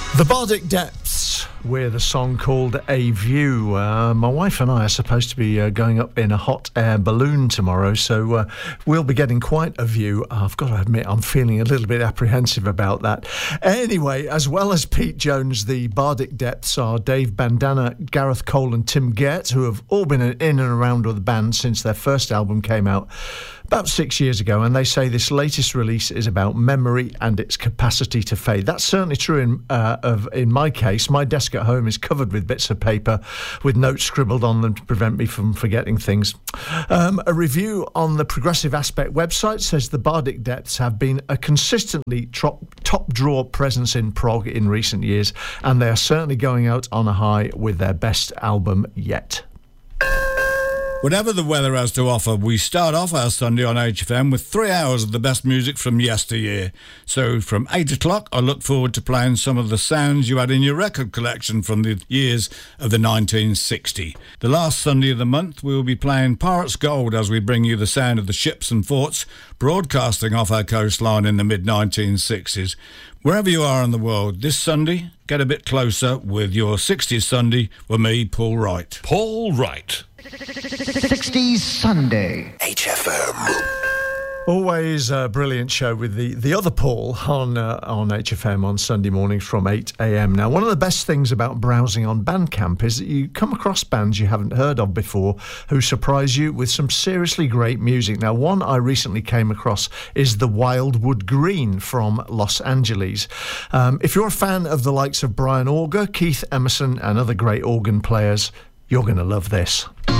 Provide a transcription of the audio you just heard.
The Bardic Depths with a song called A View. My wife and I are supposed to be going up in a hot air balloon tomorrow, so we'll be getting quite a view. I've got to admit, I'm feeling a little bit apprehensive about that. Anyway, as well as Pete Jones, the Bardic Depths are Dave Bandana, Gareth Cole and Tim Gert, who have all been in and around with the band since their first album came out about 6 years ago, and they say this latest release is about memory and its capacity to fade. That's certainly true in my case. My desk at home is covered with bits of paper with notes scribbled on them to prevent me from forgetting things. A review on the Progressive Aspect website says the Bardic Depths have been a consistently top drawer presence in prog in recent years, and they are certainly going out on a high with their best album yet. Whatever the weather has to offer, we start off our Sunday on HFM with 3 hours of the best music from yesteryear. So from 8 o'clock, I look forward to playing some of the sounds you had in your record collection from the years of the 1960. The last Sunday of the month, we will be playing Pirates Gold as we bring you the sound of the ships and forts broadcasting off our coastline in the mid-1960s. Wherever you are in the world, this Sunday, get a bit closer with your 60s Sunday with me, Paul Wright. Paul Wright. 60s Sunday. HFM. Always a brilliant show with the other Paul on HFM on Sunday mornings from 8 a.m. Now, one of the best things about browsing on Bandcamp is that you come across bands you haven't heard of before who surprise you with some seriously great music. Now, one I recently came across is the Wildwood Green from Los Angeles. If you're a fan of the likes of Brian Auger, Keith Emerson and other great organ players, you're going to love this.